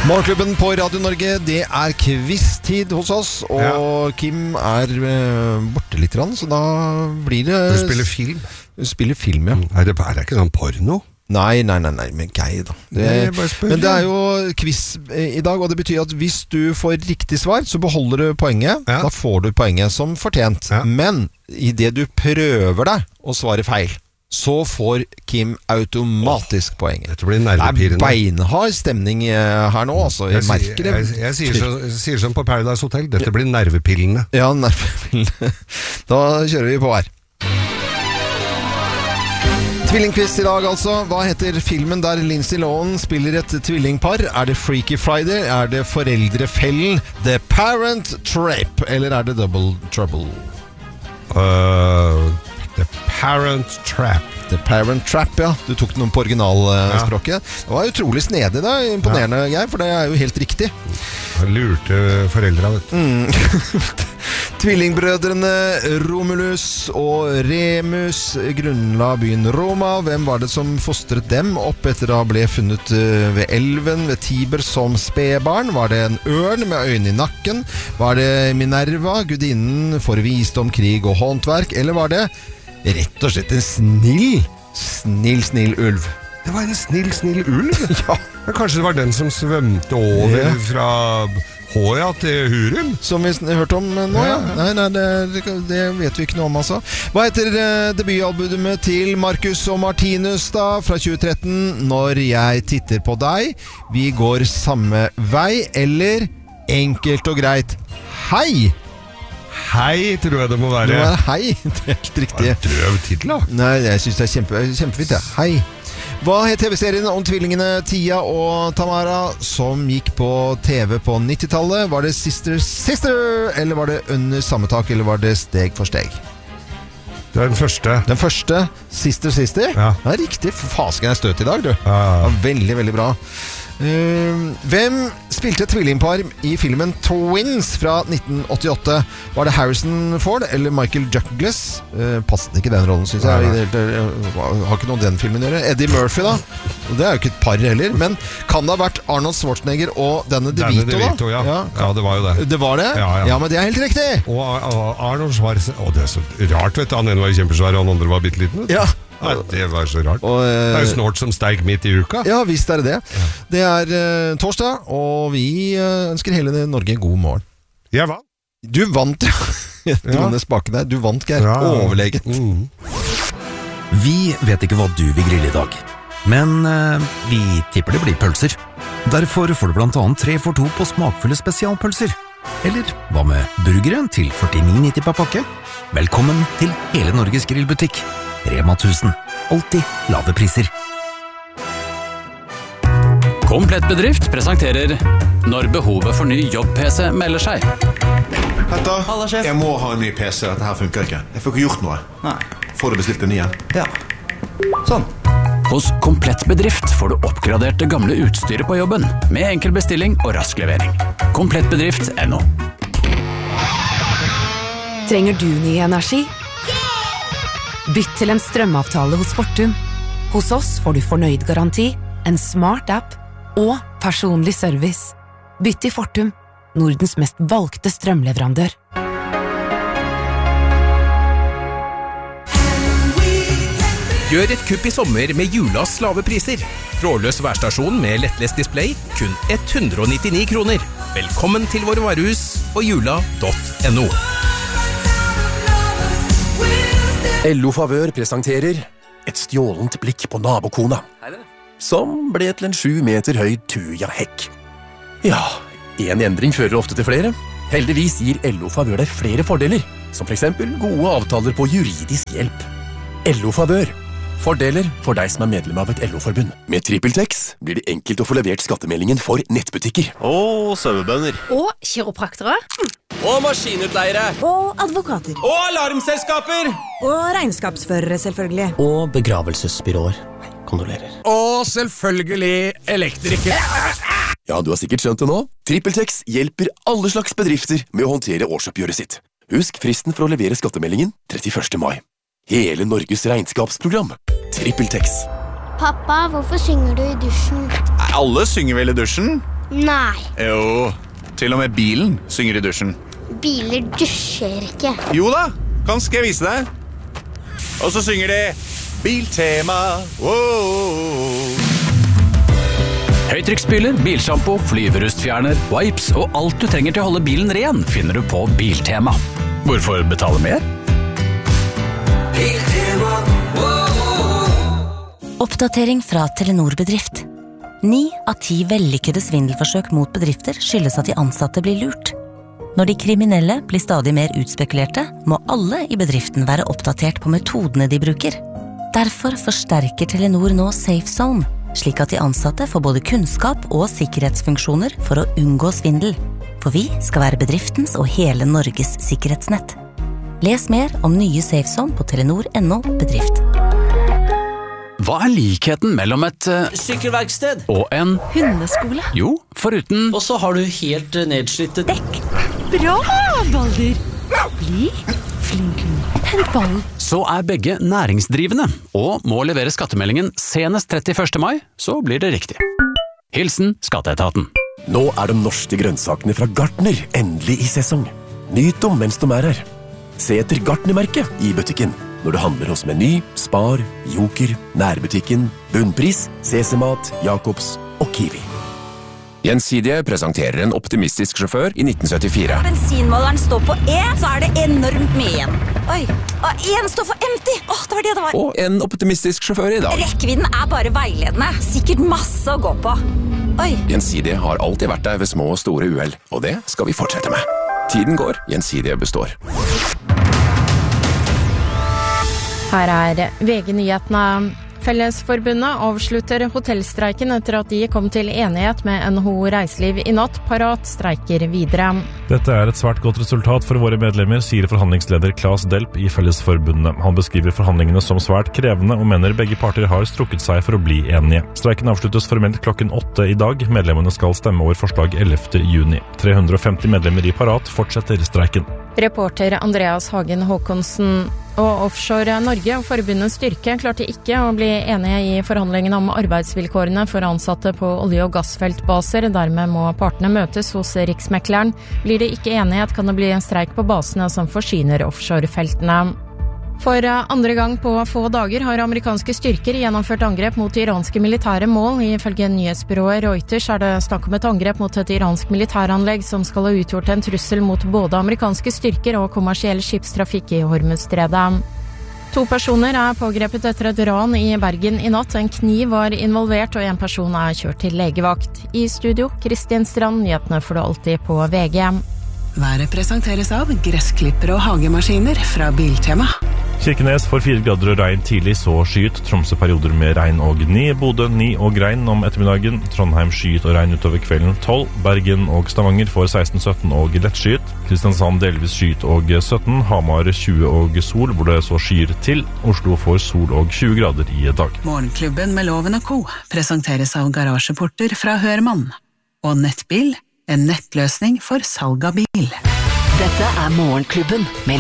Morgenklubben på Radio Norge, det quiz-tid hos oss, og Kim borte litt, så da blir det... Du spiller film? Du spiller film, ja. Er det ikke sånn porno? Nei, men gøy da. Men det jo quiz i dag, og det betyr at hvis du får riktig svar, så beholder du poenget. Da får du poenget som fortjent. Men i det du prøver deg å svare feil, så får Kim automatisk poeng. Dette blir nervepirrende. Det beinhard stemning her nå, altså. Jeg merker det. Jeg sier som på Paradise Hotel, dette blir nervepillende. Ja, nervepillende. Da kjører vi på her. Tvillingquiz i dag altså. Hva heter filmen der Lindsay Lohan spiller et tvillingpar? Er det Freaky Friday? Er det Foreldrefellen? The Parent Trap? Eller er det Double Trouble? The Parent Trap. The Parent Trap, ja. Du tok den på originalspråket. Det var utrolig snedig da. Imponerende, Geir, for det jo helt riktig. Jeg lurte foreldre, vet du. Tvillingbrødrene Romulus og Remus grunnla byen Roma. Hvem var det som fostret dem opp etter å ha ble funnet ved elven ved Tiber som spedbarn? Var det en ørn med øyne i nakken? Var det Minerva, gudinnen for visdom, krig og håndverk? Eller var det rett og slett en snill ulv? Det var en snill ulv? Ja. Kanskje det var den som svømte over fra Håja til Hurum? Som vi hørte om nå, ja. Nei, det vet vi ikke noe om, altså. Hva heter debutalbumet til Marcus og Martinus da, fra 2013? Når jeg titter på deg, vi går samme vei, eller enkelt og greit, hei! Hei, tror jeg det må være. Det må være hei, det helt riktig. Det drøv titel da. Nei, jeg synes det kjempefint, ja. Hei. Hva het TV-serien om tvillingene Tia og Tamara som gikk på TV på 90-tallet? Var det Sister, eller var det Under samme tak, eller var det Steg for steg? Det den første. Den første, Sister? Ja. Det riktig, for fasken jeg støt i dag, du. Ja. Veldig, veldig bra. Hvem spilte tvillingpar i filmen Twins fra 1988? Var det Harrison Ford eller Michael Douglas? Passet ikke den rollen, synes jeg. Har ikke noe den filmen å gjøre. Eddie Murphy da? Det jo ikke et par heller. Men kan det ha vært Arnold Schwarzenegger og Danny DeVito da? Ja, det var jo det. Det var det? Ja, men det helt riktig. Og Arnold Schwarzenegger, det så rart, vet du. Han ene var kjempesvær, og han andre var bitteliten. Ja. Nei, det var så rart. Det jo snort som steik midt i uka. Ja, visst det. Det torsdag, og vi ønsker hele Norge god morgen. Jeg vant. Du vant, ja. Du vant, Geir. Overlegent. Vi vet ikke hva du vil grille i dag, men vi tipper det blir pølser. Derfor får du blant annet 3 for 2 på smakfulle spesialpølser. Eller hva med burgere til 49,90 per pakke? Velkommen til hele Norges grillbutikk. Rema 1000. Alltid lave priser. Komplett bedrift presenterer Når behovet for ny jobb-PC melder seg. Petter, Halla, sjef. jeg må ha en ny PC. Dette her funker ikke. Jeg får ikke gjort noe. Nei. Får du bestilt en ny igjen? Ja. Sånn. Hos Komplett bedrift får du oppgradert det gamle utstyret på jobben, med enkel bestilling og rask levering. Komplettbedrift.no. Trenger du ny energi? Bytt til en strømavtale hos Fortum. Hos oss får du fornøyd garanti, en smart app og personlig service. Bytt til Fortum, Nordens mest valgte strømleverandør. Gjør et kupp i sommer med Julas lave priser. Trådløs værstasjon med lettlest display, kun 199 kroner. Velkommen til våre varehus og jula.no. LO Favør presenterer et stjålent blikk på nabokona, som ble til en 7 meter høy tuja-hekk. Ja, en endring fører ofte til flere. Heldigvis gir LO Favør deg flere fordeler, som for eksempel gode avtaler på juridisk hjelp. LO Favør. Fordeler for deg som medlem av et LO-forbund. Med TrippelTex blir det enkelt å få levert skattemeldingen for nettbutikker. Og sauebønder. Og kiropraktere. Og maskinutleiere. Og advokater. Og alarmselskaper. Og regnskapsførere, selvfølgelig. Og begravelsesbyråer. Kondolerer. Og selvfølgelig elektrikere. Ja, du har sikkert skjønt det nå. TrippelTex hjelper alle slags bedrifter med å håndtere årsoppgjøret sitt. Husk fristen for å levere skattemeldingen 31. mai. Hele Norges regnskapsprogram. TrippelTex. Pappa, hvorfor synger du i dusjen? Alle synger vel i dusjen, Nei. Jo, til og med bilen synger i dusjen. Biler dusjer ikke. Jo da, skal jeg vise deg. Og så synger de Biltema. Wow. Høytrykksspyler, bilshampoo, flyverustfjerner, wipes og alt du trenger til å holde bilen ren finner du på Biltema. Hvorfor betale mer? Biltema. Oppdatering fra Telenor Bedrift. 9 av 10 vellykkede svindelforsøk mot bedrifter skyldes at de ansatte blir lurt. Når de kriminelle blir stadig mer utspekulerte, må alle i bedriften være oppdatert på metodene de bruker. Derfor forsterker Telenor nå Safe Zone, slik at de ansatte får både kunnskap og sikkerhetsfunksjoner for å unngå svindel. For vi skal være bedriftens og hele Norges sikkerhetsnett. Les mer om nye Safe Zone på telenor.no bedrift. Hva likheten mellom et sykkelverksted og en hundeskole? Jo, foruten Og så har du helt nedslitte dekk. Bra, Balder! Bli flink. Hent ballen. Så begge næringsdrivende, og må levere skattemeldingen senest 31. mai, så blir det riktig. Hilsen Skatteetaten. Nå de norske grønnsakene fra Gartner endelig i sesong. Nyt dem mens de her. Se etter Gartner-merket i butikken. Når du handler hos Meny, Spar, Joker, Nærbutikken, Bunnpris, CC-mat, Jacobs og Kiwi. Gjensidige presenterer en optimistisk sjåfør i 1974. Bensinmåleren står på E, så det enormt mye igjen. Oi, og en står for empty. Det var det det var. Og en optimistisk sjåfør i dag. Rekkevidden bare veiledende. Sikkert masse å gå på. Oi. Gjensidige har alltid vært der ved små og store uheld, og det skal vi fortsette med. Tiden går, Gjensidige består. Her VG-nyhetene. Fellesforbundet avslutter hotellstreiken etter at de kom til enighet med NHO Reiseliv i natt. Parat streiker videre. Dette et svært godt resultat for våre medlemmer, sier forhandlingsleder Claes Delp i Fellesforbundet. Han beskriver forhandlingene som svært krevende og mener begge parter har strukket seg for å bli enige. Streiken avsluttes formelt klokken 8 i dag. Medlemmene skal stemme over forslag 11. juni. 350 medlemmer i Parat fortsetter streiken. Reporter Andreas Hagen Håkonsen. Og Offshore Norge og forbundets styrke klarte ikke å bli enige i forhandlingene om arbeidsvilkårene for ansatte på olje- og gassfeltbaser. Dermed må partene møtes hos Riksmekleren. Blir det ikke enighet, kan det bli en streik på basene som forsyner offshorefeltene. For andre gang på få dager har amerikanske styrker gjennomført angrep mot iranske militære mål. Ifølge nyhetsbyrået Reuters det snakk om et angrep mot et iransk militæranlegg som skal ha utgjort en trussel mot både amerikanske styrker og kommersiell skipstrafikk i Hormuzstredet. 2 personer pågrepet etter et ran i Bergen i natt. En kniv var involvert, og en person kjørt til legevakt. I studio, Kristin Strand, nyhetene får du alltid på VG. Været presenteres av gressklipper og hagemaskiner fra Biltema. Kirkenes får 4 grader og regn tidlig, så skyet. Tromsø perioder med regn og 9. Bodø 9 og regn om ettermiddagen. Trondheim skyet og regn utover kvelden 12. Bergen og Stavanger får 16-17 og lettskyet. Kristiansand delvis skyet og 17. Hamar 20 og sol, hvor det så skyer til. Oslo får sol og 20 grader i dag. Morgenklubben med Loven og Co. presenteres av garasjeporter fra Hørmann. Og Nettbil, en nettløsning for salg av bil. Dette Morgenklubben med